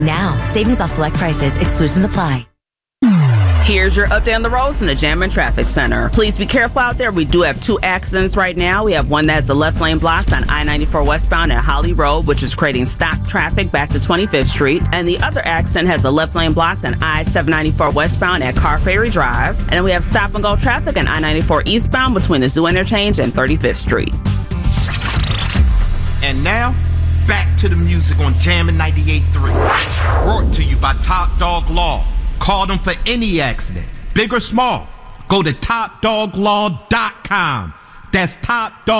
Now, savings off select prices, exclusions apply. Here's your update on the roads in the Jam and Traffic Center. Please be careful out there. We do have 2 accidents right now. We have one that's the left lane blocked on I-94 westbound at Holly Road, which is creating stock traffic back to 25th Street. And the other accident has the left lane blocked on I-794 westbound at Car Ferry Drive. And then we have stop and go traffic on I-94 eastbound between the Zoo Interchange and 35th Street. And now, back to the music on Jammin' 98.3. Brought to you by Top Dog Law. Call them for any accident, big or small. Go to TopDogLaw.com. That's Top Dog.